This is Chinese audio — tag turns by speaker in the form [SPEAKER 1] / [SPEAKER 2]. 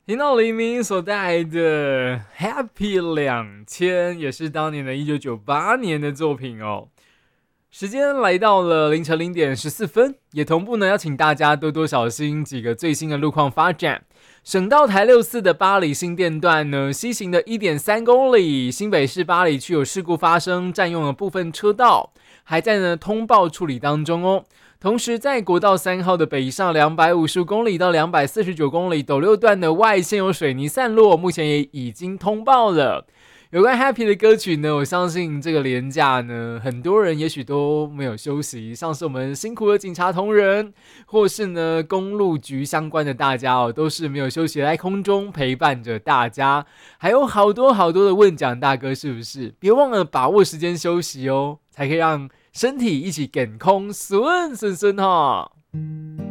[SPEAKER 1] 听到黎明所带来的《Happy 2000》，也是当年的1998年的作品哦。时间来到了凌晨0点14分，也同步呢要请大家多多小心几个最新的路况发展。省道台64的巴黎新店段呢，西行的1.3公里，新北市巴黎区有事故发生，占用了部分车道，还在呢通报处理当中哦。同时，在国道3号的北上255公里到249公里斗六段的外线有水泥散落，目前也已经通报了。有关 Happy 的歌曲呢，我相信这个连假呢，很多人也许都没有休息，像是我们辛苦的警察同仁，或是呢公路局相关的大家哦，都是没有休息，在空中陪伴着大家。还有好多好多的问奖大哥，是不是？别忘了把握时间休息哦，才可以让身体一起健康顺哈。